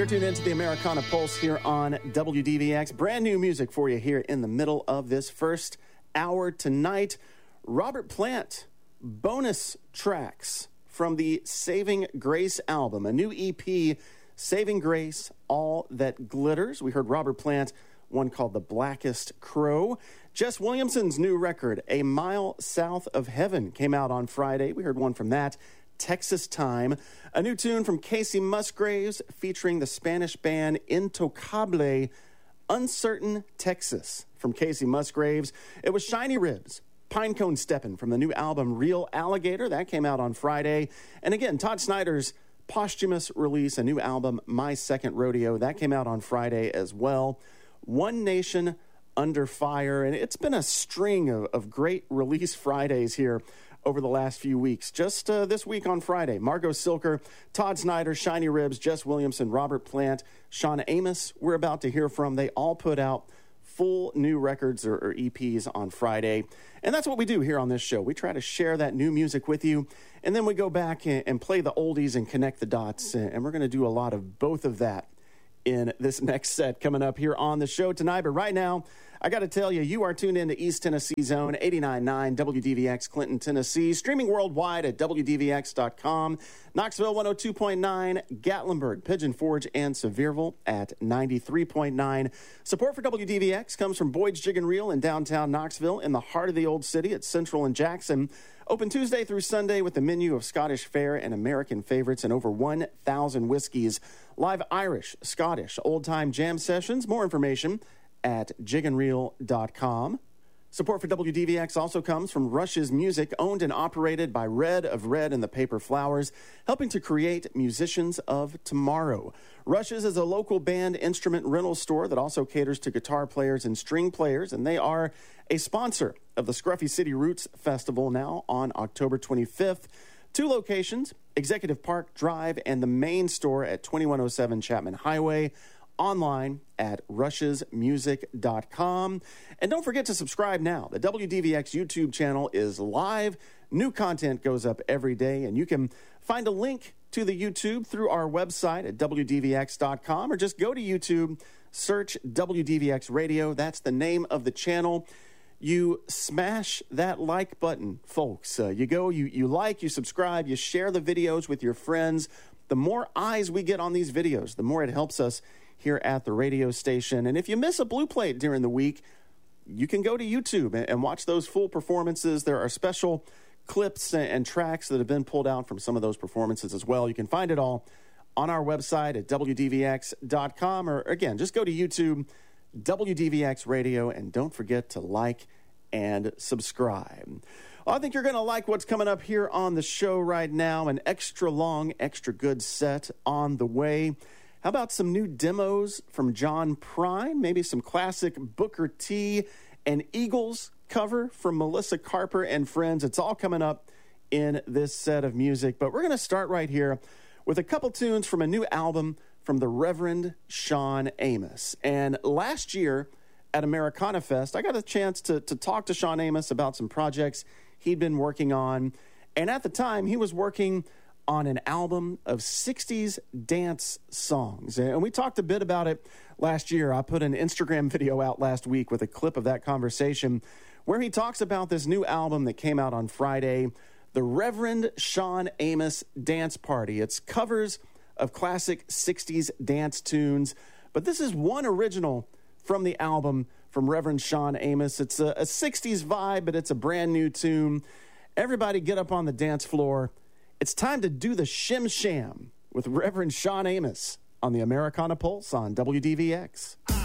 You're tuned into the Americana Pulse here on WDVX. Brand new music for you here in the middle of this first hour tonight. Robert Plant, bonus tracks from the Saving Grace album, a new EP, Saving Grace, All That Glitters. We heard Robert Plant, one called The Blackest Crow. Jess Williamson's new record, A Mile South of Heaven, came out on Friday. We heard one from that. Texas Time, a new tune from Casey Musgraves featuring the Spanish band Intocable, Uncertain Texas from Casey Musgraves. It was Shiny Ribs, Pinecone Steppin' from the new album Real Alligator. That came out on Friday. And again, Todd Snyder's posthumous release, a new album, My Second Rodeo. That came out on Friday as well. One Nation Under Fire. And it's been a string of great release Fridays here over the last few weeks. Just this week on Friday, Margot Silker, Todd Snyder, Shiny Ribs, Jess Williamson, Robert Plant, Sean Amos, we're about to hear from. They all put out full new records or EPs on Friday. And that's what we do here on this show. We try to share that new music with you, and then we go back and play the oldies and connect the dots. And we're going to do a lot of both of that in this next set coming up here on the show tonight. But right now, I got to tell you, you are tuned into East Tennessee Zone, 89.9 WDVX, Clinton, Tennessee, streaming worldwide at WDVX.com, Knoxville 102.9, Gatlinburg, Pigeon Forge, and Sevierville at 93.9. Support for WDVX comes from Boyd's Jig and Reel in downtown Knoxville, in the heart of the old city at Central and Jackson. Open Tuesday through Sunday with a menu of Scottish fare and American favorites and over 1,000 whiskeys. Live Irish, Scottish, old-time jam sessions. More information at jigandreel.com. Support for WDVX also comes from Rush's Music, owned and operated by Red of Red and the Paper Flowers, helping to create musicians of tomorrow. Rush's is a local band instrument rental store that also caters to guitar players and string players, and they are a sponsor of the Scruffy City Roots Festival now on October 25th. 2 locations, Executive Park Drive and the main store at 2107 Chapman Highway. Online at rushesmusic.com. And don't forget to subscribe now. The WDVX YouTube channel is live. New content goes up every day, and you can find a link to the YouTube through our website at WDVX.com, or just go to YouTube, search WDVX Radio. That's the name of the channel. You smash that like button, folks. You go, you like, you subscribe, you share the videos with your friends. The more eyes we get on these videos, the more it helps us here at the radio station. And if you miss a Blue Plate during the week, you can go to YouTube and watch those full performances. There are special clips and tracks that have been pulled out from some of those performances as well. You can find it all on our website at WDVX.com, or again, just go to YouTube, WDVX Radio, and don't forget to like and subscribe. Well, I think you're going to like what's coming up here on the show right now. An extra long, extra good set on the way. How about some new demos from John Prine? Maybe some classic Booker T and Eagles cover from Melissa Carper and friends. It's all coming up in this set of music. But we're going to start right here with a couple tunes from a new album from the Reverend Sean Amos. And last year at Americana Fest, I got a chance to talk to Sean Amos about some projects he'd been working on. And at the time, he was working on an album of 60s dance songs. And we talked a bit about it last year. I put an Instagram video out last week with a clip of that conversation where he talks about this new album that came out on Friday, the Reverend Sean Amos Dance Party. It's covers of classic 60s dance tunes, but this is one original from the album from Reverend Sean Amos. It's a 60s vibe, but it's a brand new tune. Everybody get up on the dance floor. It's time to do the Shim Sham with Reverend Sean Amos on the Americana Pulse on WDVX.